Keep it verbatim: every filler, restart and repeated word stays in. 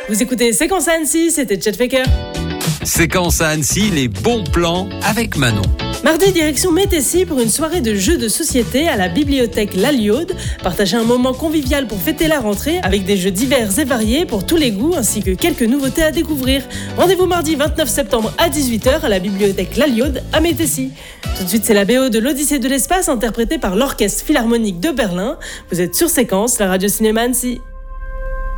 Vous écoutez Séquence à Annecy, c'était Chet Faker. Séquence à Annecy, les bons plans avec Manon. Mardi, direction Métessy pour une soirée de jeux de société à la bibliothèque L'Alliode. Partagez un moment convivial pour fêter la rentrée avec des jeux divers et variés pour tous les goûts ainsi que quelques nouveautés à découvrir. Rendez-vous mardi vingt-neuf septembre à dix-huit heures à la bibliothèque L'Alliode à Métessy. Tout de suite, c'est la B O de l'Odyssée de l'espace interprétée par l'Orchestre Philharmonique de Berlin. Vous êtes sur Séquence, la radio cinéma Annecy.